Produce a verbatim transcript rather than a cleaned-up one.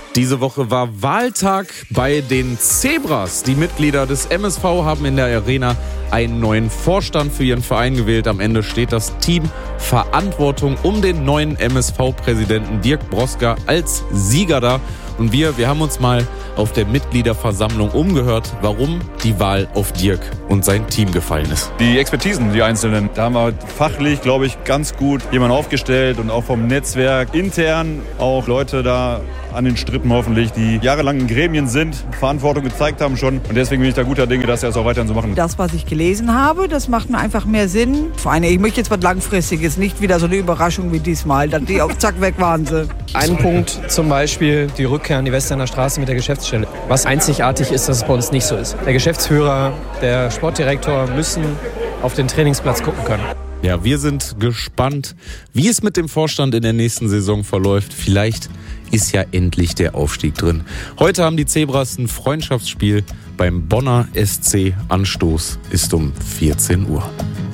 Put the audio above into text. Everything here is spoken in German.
Diese Woche war Wahltag bei den Zebras. Die Mitglieder des M S V haben in der Arena einen neuen Vorstand für ihren Verein gewählt. Am Ende steht das Team Verantwortung um den neuen M S V-Präsidenten Dirk Broska als Sieger da. Und wir, wir haben uns mal auf der Mitgliederversammlung umgehört, warum die Wahl auf Dirk und sein Team gefallen ist. Die Expertisen, die Einzelnen, da haben wir fachlich, glaube ich, ganz gut jemanden aufgestellt und auch vom Netzwerk intern auch Leute da an den Strippen hoffentlich, die jahrelang in Gremien sind, Verantwortung gezeigt haben schon. Und deswegen bin ich da guter Dinge, dass sie das auch weiterhin so machen. Das, was ich gelesen habe, das macht mir einfach mehr Sinn. Vor allem, ich möchte jetzt was Langfristiges, nicht wieder so eine Überraschung wie diesmal, dass die auf Zack weg waren sie. Ein Punkt zum Beispiel die Rückkehr an die Westerner Straße mit der Geschäftsstelle. Was einzigartig ist, dass es bei uns nicht so ist. Der Geschäftsführer, der Sportdirektor müssen auf den Trainingsplatz gucken können. Ja, wir sind gespannt, wie es mit dem Vorstand in der nächsten Saison verläuft. Vielleicht ist ja endlich der Aufstieg drin. Heute haben die Zebras ein Freundschaftsspiel beim Bonner S C. Anstoß ist um vierzehn Uhr.